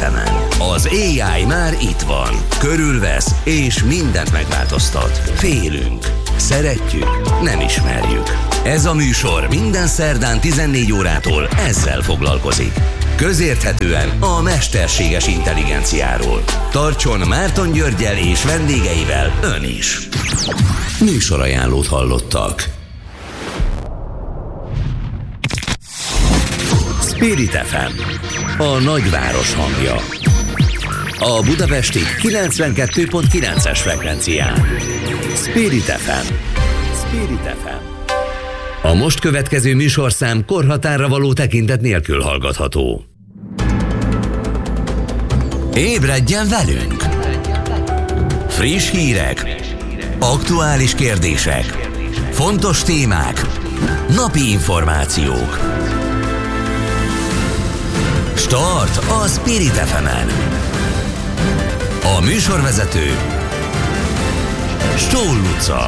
FM-en. Az AI már itt van, körülvesz és mindent megváltoztat. Félünk, szeretjük, nem ismerjük. Ez a műsor minden szerdán 14 órától ezzel foglalkozik. Közérthetően a mesterséges intelligenciáról. Tartson Márton Györggyel és vendégeivel ön is. Műsorajánlót hallottak. Spirit FM, a nagyváros hangja. A budapesti 92.9-es frekvencián. Spirit FM. Spirit FM. A most következő műsorszám korhatárra való tekintet nélkül hallgatható. Ébredjen velünk! Friss hírek, aktuális kérdések, fontos témák, napi információk. Start a Spirit FM-en. A műsorvezető Stól Luca.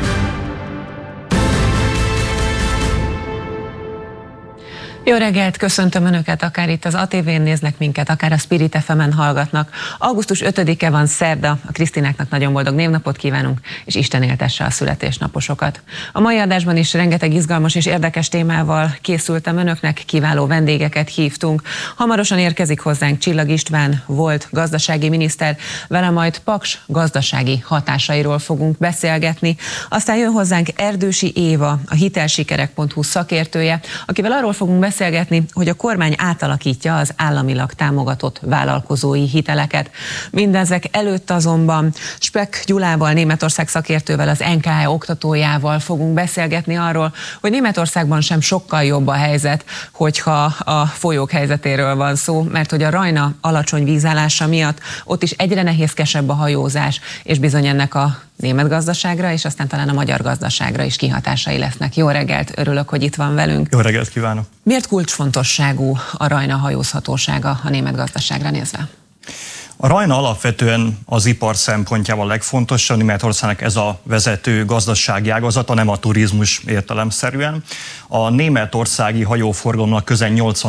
Jó reggelt, köszöntöm Önöket, akár itt az ATV-n néznek minket, akár a Spirit FM-en hallgatnak. Augusztus 5-e van, szerda, a Krisztináknak nagyon boldog névnapot kívánunk, és Isten éltesse a születésnaposokat. A mai adásban is rengeteg izgalmas és érdekes témával készültem Önöknek, kiváló vendégeket hívtunk. Hamarosan érkezik hozzánk Csillag István, volt gazdasági miniszter, vele majd Paks gazdasági hatásairól fogunk beszélgetni. Aztán jön hozzánk Erdősi Éva, a hitelsikerek.hu szakértője, akivel arról fogunk beszélgetni, hogy a kormány átalakítja az államilag támogatott vállalkozói hiteleket. Mindezek előtt azonban Speck Gyulával, Németország szakértővel, az NKE oktatójával fogunk beszélgetni arról, hogy Németországban sem sokkal jobb a helyzet, hogyha a folyók helyzetéről van szó, mert hogy a Rajna alacsony vízállása miatt ott is egyre nehézkesebb a hajózás, és bizony ennek a német gazdaságra, és aztán talán a magyar gazdaságra is kihatásai lesznek. Jó reggelt, örülök, hogy itt van velünk. Jó reggelt kívánok! Miért kulcsfontosságú a Rajna hajózhatósága a német gazdaságra nézve? A Rajna alapvetően az ipar szempontjából legfontosabb, Németországnak ez a vezető gazdasági ágazata, nem a turizmus értelemszerűen. A németországi hajóforgalomnak közel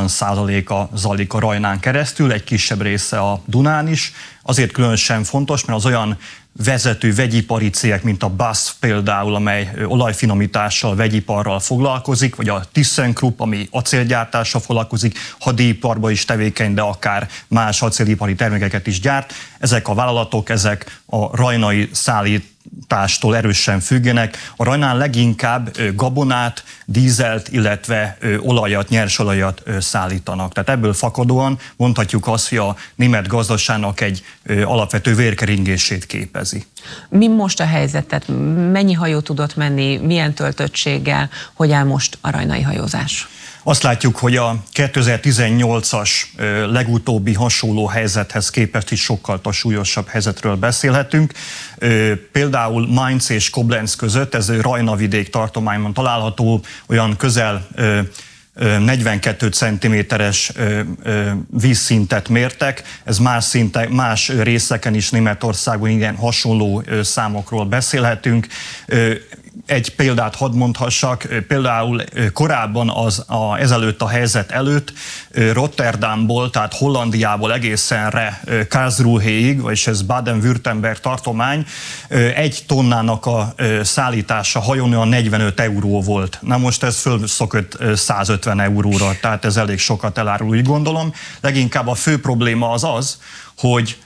80%-a zajlik a Rajnán keresztül, egy kisebb része a Dunán is. Azért különösen fontos, mert az olyan vezető vegyipari cégek, mint a BASF például, amely olajfinomítással, vegyiparral foglalkozik, vagy a ThyssenKrupp, ami acélgyártással foglalkozik, hadiiparban is tevékeny, de akár más acélipari termékeket is gyárt. Ezek a vállalatok, ezek a rajnai szállítástól erősen függenek. A Rajnán leginkább gabonát, dízelt, illetve olajat, nyersolajat szállítanak. Tehát ebből fakadóan mondhatjuk azt, hogy a német gazdaságnak egy alapvető vérkeringését képezi. Mi most a helyzet? Tehát mennyi hajó tudott menni, milyen töltöttséggel, hogy áll most a rajnai hajózás? Azt látjuk, hogy a 2018-as legutóbbi hasonló helyzethez képest is sokkal súlyosabb helyzetről beszélhetünk. Például Mainz és Koblenz között, ez Rajna-vidék tartományban található, olyan közel 42 cm-es vízszintet mértek, ez más részeken is Németországban igen hasonló számokról beszélhetünk. Egy példát hadd mondhassak, például korábban ezelőtt a helyzet előtt Rotterdamból, tehát Hollandiából egészen Karlsruhéig, vagyis ez Baden-Württemberg tartomány, egy tonnának a szállítása hajón olyan 45 euró volt. Na most ez fölszokott 150 euróra, tehát ez elég sokat elárul, úgy gondolom. Leginkább a fő probléma az, hogy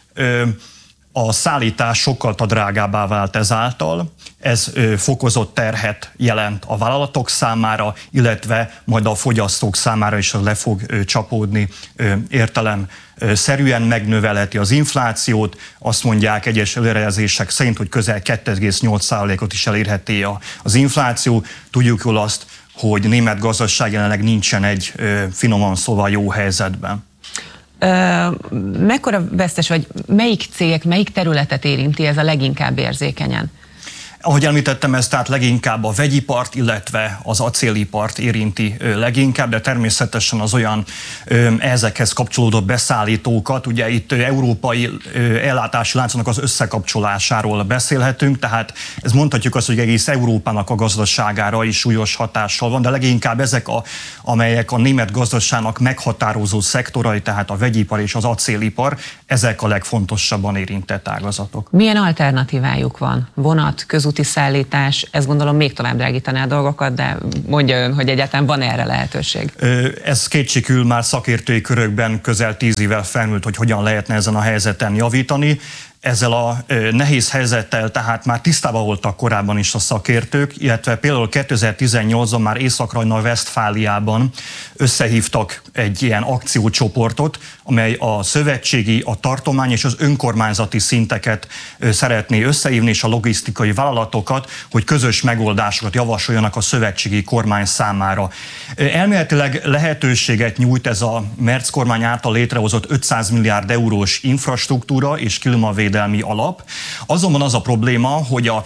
a szállítás sokkal drágábbá vált ezáltal, ez fokozott terhet jelent a vállalatok számára, illetve majd a fogyasztók számára is le fog csapódni értelemszerűen, megnövelheti az inflációt. Azt mondják egyes előrejelzések szerint, hogy közel 2,8%-ot is elérheti az infláció. Tudjuk jól azt, hogy német gazdaság jelenleg nincsen egy finoman szóval jó helyzetben. Mekkora vesztes, vagy melyik cégek, melyik területet érinti ez a leginkább érzékenyen? Ahogy említettem, ez tehát leginkább a vegyipart, illetve az acélipart érinti leginkább, de természetesen az olyan ezekhez kapcsolódó beszállítókat, ugye itt európai ellátási láncnak az összekapcsolásáról beszélhetünk, tehát ez mondhatjuk azt, hogy egész Európának a gazdaságára is súlyos hatással van, de leginkább ezek, amelyek a német gazdaságnak meghatározó szektorai, tehát a vegyipar és az acélipar, ezek a legfontosabban érintett ágazatok. Milyen alternatívájuk van? Vonat, közúti szállítás, ez gondolom még tovább drágítaná a dolgokat, de mondja ön, hogy egyáltalán van erre lehetőség? Ez kétségkívül már szakértői körökben közel 10 évvel felmerült, hogy hogyan lehetne ezen a helyzeten javítani. Ezzel a nehéz helyzettel tehát már tisztában voltak korábban is a szakértők, illetve például 2018-ban már Észak-Rajna-Vesztfáliában összehívtak egy ilyen akciócsoportot, amely a szövetségi, a tartomány és az önkormányzati szinteket szeretné összehívni, és a logisztikai vállalatokat, hogy közös megoldásokat javasoljanak a szövetségi kormány számára. Elméletileg lehetőséget nyújt ez a Merz kormány által létrehozott 500 milliárd eurós infrastruktúra és klímavédelmi alap. Azonban az a probléma, hogy a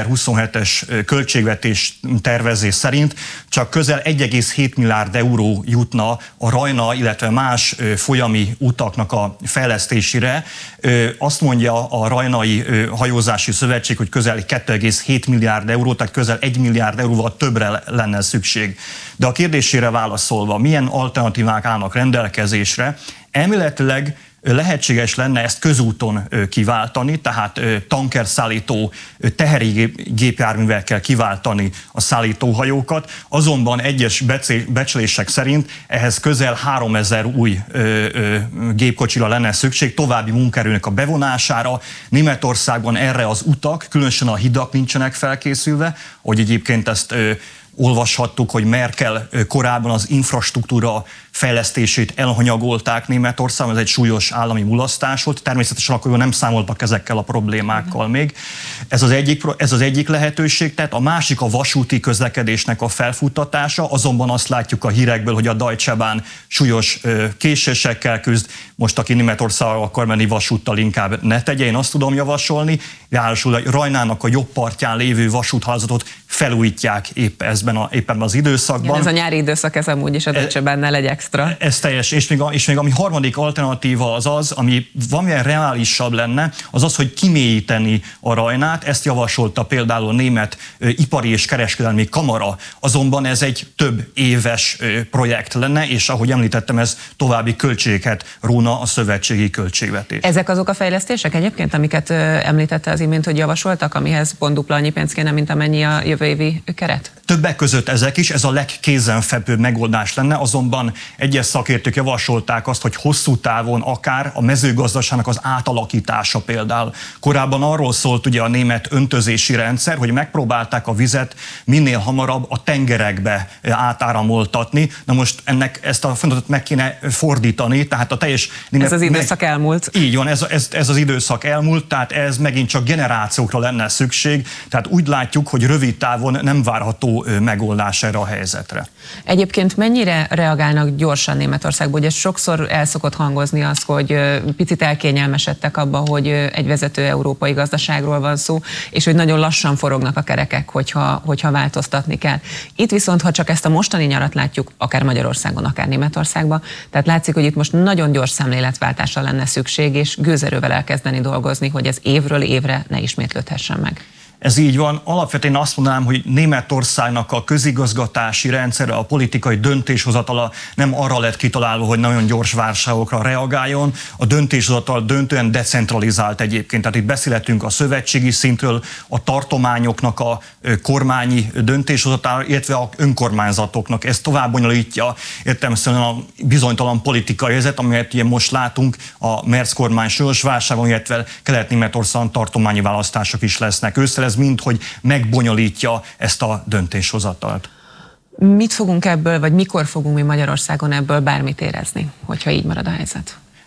2027-es költségvetés tervezés szerint csak közel 1,7 milliárd euró jutna a Rajna, illetve más folyami utaknak a fejlesztésére. Azt mondja a Rajnai Hajózási Szövetség, hogy közel 2,7 milliárd euró, tehát közel 1 milliárd euróval többre lenne szükség. De a kérdésére válaszolva, milyen alternatívák állnak rendelkezésre? Elméletileg lehetséges lenne ezt közúton kiváltani, tehát tankerszállító tehergépjárművekkel kiváltani a szállítóhajókat, azonban egyes becslések szerint ehhez közel 3000 új gépkocsira lenne szükség, további munkaerőnek a bevonására. Németországban erre az utak, különösen a hidak nincsenek felkészülve, hogy egyébként ezt olvashattuk, hogy Merkel korábban az infrastruktúra fejlesztését elhanyagolták Németországban, ez egy súlyos állami mulasztás volt. Természetesen akkor nem számoltak ezekkel a problémákkal még. Ez az egyik lehetőség, tehát a másik a vasúti közlekedésnek a felfuttatása, azonban azt látjuk a hírekből, hogy a Deutsche Bahn súlyos késésekkel küzd. Most aki Németországba akar menni vasúttal, inkább ne tegye, én azt tudom javasolni. Ráadásul a Rajnának a jobb partján lévő vasúthálózatot felújítják éppen az időszakban. Igen, ez a nyári időszak, ez amúgy is a Deutsche Bahnnál egy extra. Ez teljes, és még ami harmadik alternatíva az, ami valamilyen reálisabb lenne, az, hogy kimélyíteni a Rajnát. Ezt javasolta például a Német Ipari és Kereskedelmi Kamara, azonban ez egy több éves projekt lenne, és ahogy említettem, ez további költségeket róna a szövetségi költségvetés. Ezek azok a fejlesztések egyébként, amiket említette az imént, hogy javasoltak, amihez pont dupla annyi pénz kéne, mint amennyi a jövő évi keret? Többek között ezek is, ez a legkézenfekvőbb megoldás lenne, azonban egyes szakértők javasolták azt, hogy hosszú távon akár a mezőgazdaságnak az átalakítása például. Korábban arról szólt ugye a német öntözési rendszer, hogy megpróbálták a vizet minél hamarabb a tengerekbe átáramoltatni. Na most ezt a folyamatot meg kéne fordítani, tehát a teljes... Ez az időszak elmúlt. Így van, ez az időszak elmúlt, tehát ez megint csak generációkra lenne szükség, tehát úgy látjuk, hogy rövid távon nem várható megoldás erre a helyzetre. Egyébként mennyire reagálnak gyorsan Németországban? Ugye sokszor el szokott hangozni az, hogy picit elkényelmesedtek abba, hogy egy vezető európai gazdaságról van szó, és hogy nagyon lassan forognak a kerekek, hogyha változtatni kell. Itt viszont, ha csak ezt a mostani nyarat látjuk, akár Magyarországon, akár Németországban, tehát látszik, hogy itt most nagyon gyors szemléletváltásra lenne szükség, és gőzerővel elkezdeni dolgozni, hogy ez évről évre ne ismétlődhessen meg. Ez így van. Alapvetően azt mondanám, hogy Németországnak a közigazgatási rendszere, a politikai döntéshozatala nem arra lett kitalálva, hogy nagyon gyors válságokra reagáljon. A döntéshozatal döntően decentralizált egyébként. Tehát itt beszélhetünk a szövetségi szintről, a tartományoknak a kormányi döntéshozatára, illetve a önkormányzatoknak. Ez tovább bonyolítja értelemszerűen a bizonytalan politikai helyzet, amelyet ugye most látunk a Merz kormány súlyos válságon, illetve Kelet-Németországban tartományi választások is lesznek ősszel. Ez mind, hogy megbonyolítja ezt a döntéshozatalt. Mit fogunk ebből, vagy mikor fogunk mi Magyarországon ebből bármit érezni, hogyha így marad a helyzet?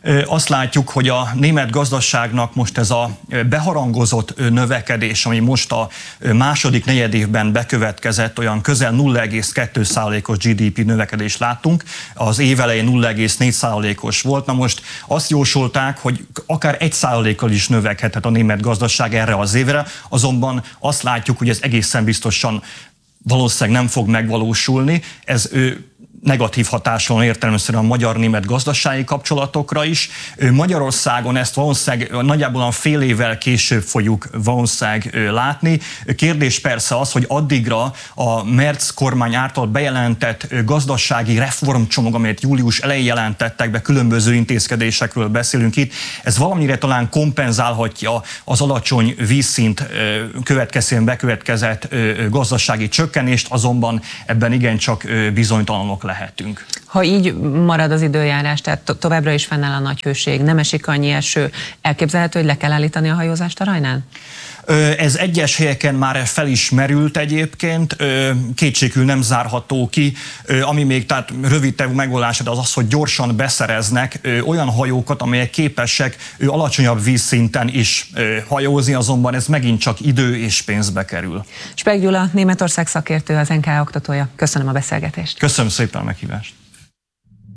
Azt látjuk, hogy a német gazdaságnak most ez a beharangozott növekedés, ami most a második negyedévben bekövetkezett, olyan közel 0,2%-os GDP növekedést láttunk, az év elején 0,4%-os volt. Na most azt jósolták, hogy akár 1%-kal is növekedhet a német gazdaság erre az évre, azonban azt látjuk, hogy ez egészen biztosan valószínűleg nem fog megvalósulni. Ez negatív hatással értelemszerűen a magyar-német gazdasági kapcsolatokra is. Magyarországon ezt valószínűleg nagyjából a fél évvel később fogjuk valószínűleg látni. Kérdés persze az, hogy addigra a Merz kormány által bejelentett gazdasági reformcsomag, amelyet július elején jelentettek be, különböző intézkedésekről beszélünk itt, ez valamire talán kompenzálhatja az alacsony vízszint következtében bekövetkezett gazdasági csökkenést, azonban ebben igencsak bizonytalanok lehetünk. Ha így marad az időjárás, tehát továbbra is fennáll a nagy hőség, nem esik annyi eső, elképzelhető, hogy le kell állítani a hajózást a Rajnán? Ez egyes helyeken már felismerült egyébként, kétségül nem zárható ki. Ami még tehát rövid távú megoldás az az, hogy gyorsan beszereznek olyan hajókat, amelyek képesek alacsonyabb vízszinten is hajózni, azonban ez megint csak idő és pénzbe kerül. Speck Gyula, Németország szakértő, az NKA oktatója. Köszönöm a beszélgetést. Köszönöm szépen a meghívást.